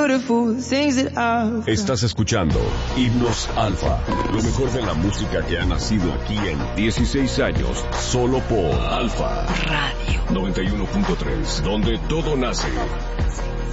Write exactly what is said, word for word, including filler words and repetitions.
beautiful things that I've. Estás escuchando Himnos Alfa, lo mejor de la música que ha nacido aquí en dieciséis años, solo por Alfa Radio noventa y uno punto tres, donde todo nace.